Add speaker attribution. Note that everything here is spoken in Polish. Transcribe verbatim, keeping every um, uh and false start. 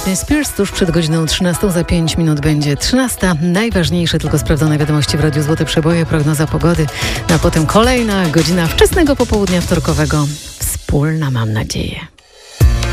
Speaker 1: Britney Spears tuż przed godziną trzynastą, za pięć minut będzie trzynasta. Najważniejsze tylko sprawdzone wiadomości w Radiu Złote Przeboje, prognoza pogody, a potem kolejna godzina wczesnego popołudnia wtorkowego. Wspólna, mam nadzieję.